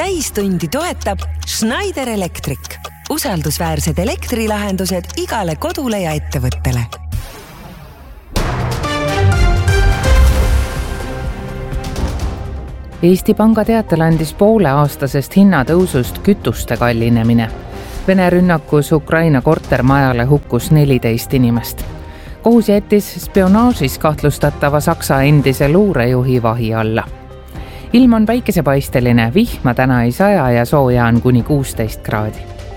täistundi toetab Schneider Electric. Usaldusväärsed elektrilahendused igale kodule ja ettevõttele. Eesti Panga teatel andis pooleaastasest hinnatõusust kütuste kallinemine. Vene rünnakus Ukraina kortermajale hukkus 14 inimest. Kohus jättis spionaažis kahtlustatava Saksa endise luurejuhi vahi alla. Ilm on päikesepaisteline, vihma täna ei saja ja sooja on kuni 16 kraadi.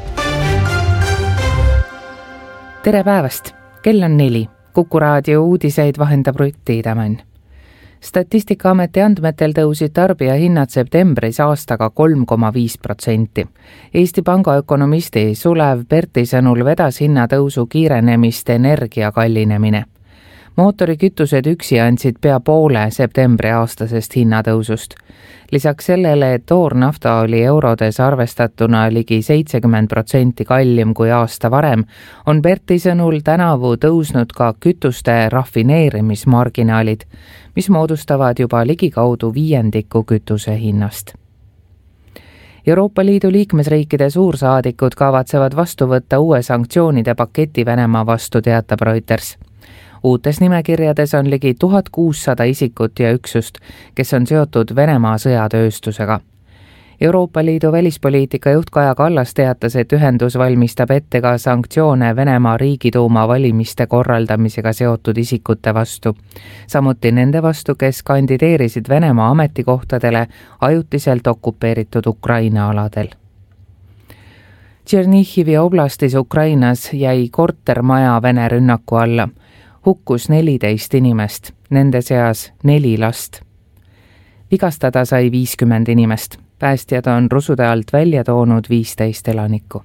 Tere päevast! Kell on 4. Kuku raadio uudiseid vahendab Rutti Idamann. Statistikaameti andmetel tõusid tarbijahinnad septembris aastaga 3,5%. Eesti Panga ökonomisti Sulev Perti sõnul vedas hinnatõusu kiirenemist energia kallinemine. Mootorikütused üksi andsid pea poole septembri aastasest hinnatõusust. Lisaks sellele, et toornafta oli eurodes arvestatuna ligi 70% kallim kui aasta varem, on Perti sõnul tänavu tõusnud ka kütuste rafineerimismarginaalid, mis moodustavad juba ligikaudu 1/5 kütuse hinnast. Euroopa Liidu liikmesriikide suursaadikud kavatsevad vastu võtta uue sanktsioonide paketi Venemaa vastu, teatab Reuters. Uutes nimekirjades on ligi 1600 isikut ja üksust, kes on seotud Venemaa sõjatööstusega. Euroopa Liidu välispoliitika juht Kaja Kallas teatas, et ühendus valmistab ette ka sanktsioone Venemaa riigiduuma valimiste korraldamisega seotud isikute vastu. Samuti nende vastu, kes kandideerisid Venemaa ametikohtadele ajutiselt okupeeritud Ukraina aladel. Tšernihivi oblastis Ukrainas jäi kortermaja Vene rünnaku alla. Hukkus 14 inimest, nende seas 4 last. Vigastada sai 50 inimest. Päästjad on rusude alt välja toonud 15 elanikku.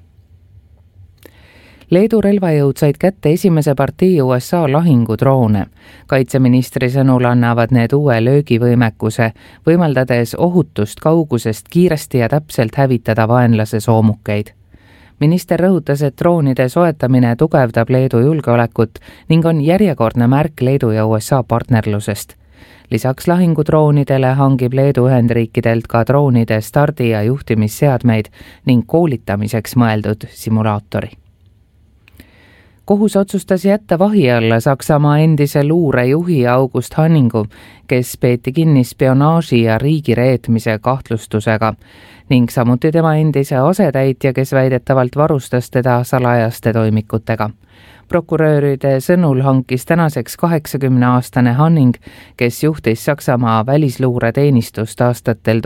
Leedu relvajõud said kätte esimese partii USA lahingudroone. Kaitseministri sõnul annavad need uue löögivõimekuse, võimaldades ohutust kaugusest kiiresti ja täpselt hävitada vaenlase soomukeid. Minister rõhutas, et droonide soetamine tugevdab Leedu julgeolekut ning on järjekordne märk Leedu ja USA partnerlusest. Lisaks lahingudroonidele hangib Leedu Ühendriikidelt ka droonide stardi- ja juhtimisseadmeid ning koolitamiseks mõeldud simulaatori. Kohus otsustas jätta vahi alla Saksamaa endise luurejuhi August Hanningu, kes peeti kinni spionaaži ja riigireetmise kahtlustusega, ning samuti tema endise asetäitja, kes väidetavalt varustas teda salajaste toimikutega. Prokuröride sõnul hankis tänaseks 80-aastane Hanning, kes juhtis Saksamaa välisluureteenistust aastatel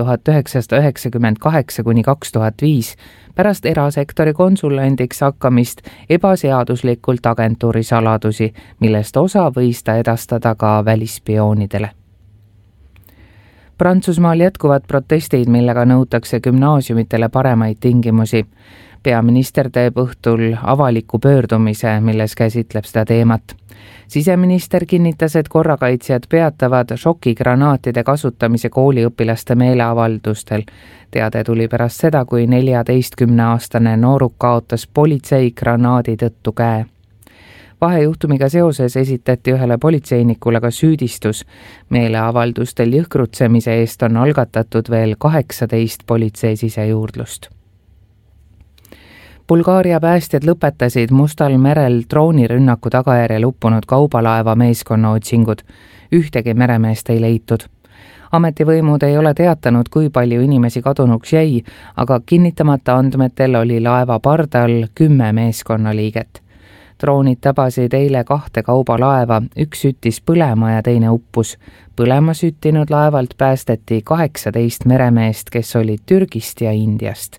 1998–2005, pärast erasektori konsulendiks hakkamist ebaseaduslikult agentuuri saladusi, millest osa võis ta edastada ka välispioonidele. Prantsusmaal jätkuvad protestid, millega nõutakse gümnaasiumitele paremaid tingimusi. Peaminister teeb õhtul avaliku pöördumise, milles käsitleb seda teemat. Siseminister kinnitas, et korrakaitsjad peatavad šokigranaatide kasutamise kooliõpilaste meeleavaldustel. Teade tuli pärast seda, kui 14-aastane nooruk kaotas politsei granaadi tõttu käe. Vahejuhtumiga seoses esitati ühele politseinikule ka süüdistus. Meeleavaldustel jõhkrutsemise eest on algatatud veel 18 politsei sisejuurdlust. Bulgaaria päästjad lõpetasid Mustal merel droonirünnaku tagajärjel uppunud kaubalaeva meeskonna otsingud. Ühtegi meremeest ei leitud. Ametivõimud ei ole teatanud, kui palju inimesi kadunuks jäi, aga kinnitamata andmetel oli laeva pardal 10 meeskonnaliiget. Droonid tabasid eile 2 kaubalaeva, üks süttis põlema ja teine uppus. Põlema süttinud laevalt päästeti 18 meremeest, kes olid Türgist ja Indiast.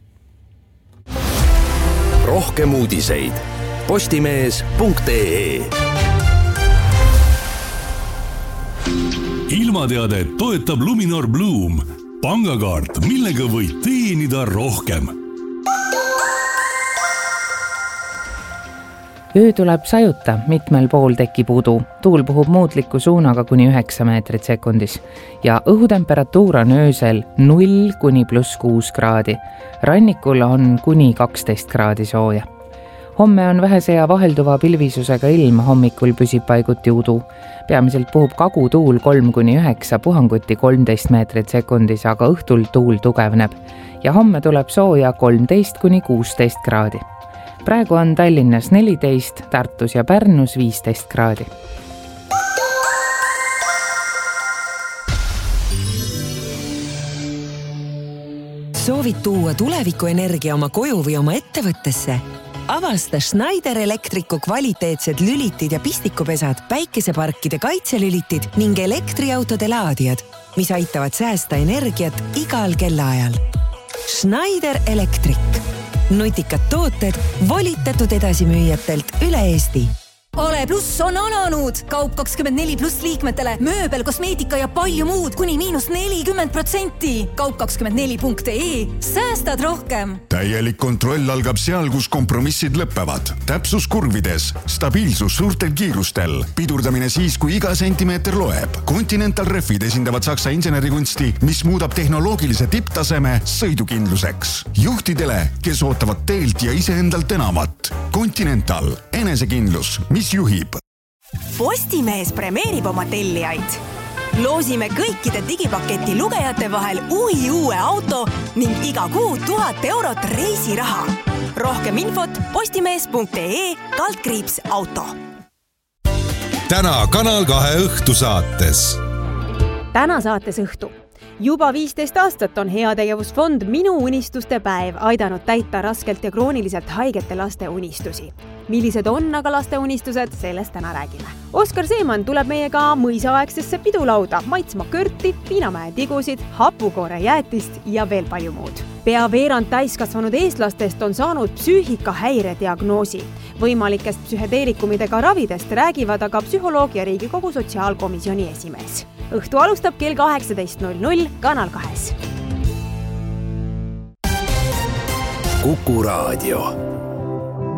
Rohkem uudiseid postimees.ee. Ilmateade toetab Luminor Bloom. Pangakaart, millega võid teenida rohkem. Öö tuleb sajuta, mitmel pool tekib udu. Tuul puhub muutliku suunaga kuni 9 meetrit sekundis ja õhutemperatuur on öösel 0 kuni +6 kraadi. Rannikul on kuni 12 kraadi sooja. Homme on vähese ja vahelduva pilvisusega ilm, hommikul püsib paiguti udu. Peamiselt puhub kagutuul 3 kuni 9, puhanguti 13 meetrit sekundis, aga õhtul tuul tugevneb. ja homme tuleb sooja 13–16 kraadi. Praegu on Tallinnas 14, Tartus ja Pärnus 15 kraadi. Soovid tuua tulevikuenergia oma koju või oma ettevõttesse? Avasta Schneider Electricu kvaliteetsed lülitid ja pistikupesad, päikeseparkide kaitselülitid ning elektriautode laadijad, mis aitavad säästa energiat igal kellaajal. Schneider Electric. Nutikad tooted volitatud edasimüüjatelt üle Eesti. Ale Plus on alanud! Kaup24+ liikmetele mööbel, kosmeetika ja palju muud kuni -40%. Kaup24.ee. Säästad rohkem! Täielik kontroll algab seal, kus kompromissid lõppevad. Täpsus kurvides, stabiilsus suurtel kiirustel, pidurdamine siis, kui iga sentimeeter loeb. Continental Refid esindavad Saksa insenerikunsti, mis muudab tehnoloogilise tipptaseme sõidukindluseks. Juhtidele, kes ootavad teelt ja iseendalt enamat. Continental, enesekindlus, mis juhib. Postimees premeerib oma tellijaid. Loosime kõikide digipaketi lugejate vahel uue auto ning iga kuu 1000 eurot reisiraha. Rohkem infot postimees.ee/auto. Täna Kanal 2 õhtusaates. Täna saates õhtu. Juba 15 aastat on heategevusfond Minu unistuste päev aidanud täita raskelt ja krooniliselt haigete laste unistusi. Millised on aga laste unistused, sellest täna räägime. Oskar Seeman tuleb meiega mõisaaegsesse pidulauda maitsma kõrti, Viinamäe tigusid, hapukoore jäätist ja veel palju muud. Pea veerand täiskasvanud eestlastest on saanud psüühikahäire diagnoosi. Võimalikest psühhedeerikumidega ravidest räägivad aga psühholoogia Riigikogu sotsiaalkomisjoni esimees. Õhtu alustab kell 18:00 Kanal 2. Kuku Raadio.